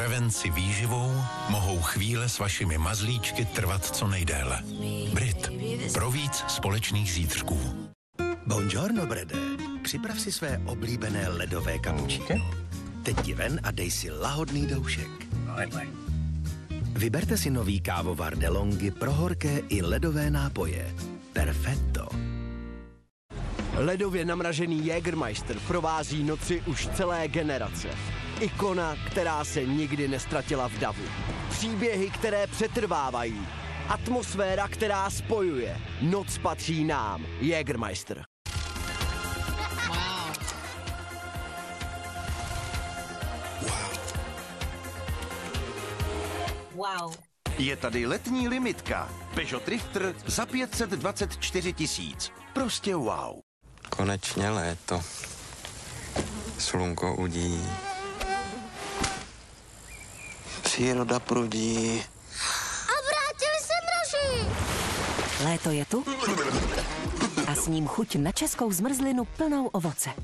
prevenci výživou mohou chvíle s vašimi mazlíčky trvat co nejdéle. Brit. Pro víc společných zítřků. Buongiorno, Brede. Připrav si své oblíbené ledové kapučíno. Teď ti ven a dej si lahodný doušek. Vyberte si nový kávovar DeLonghi pro horké i ledové nápoje. Perfetto. Ledově namražený Jägermeister provází noci už celé generace. Ikona, která se nikdy nestratila v davu. Příběhy, které přetrvávají. Atmosféra, která spojuje. Noc patří nám. Jägermeister. Wow. Je tady letní limitka. Peugeot Drifter za 524 000. Prostě wow. Konečně léto. Slunko udí. Příroda prudí. A vrátili se mraži! Léto je tu a s ním chuť na českou zmrzlinu plnou ovoce.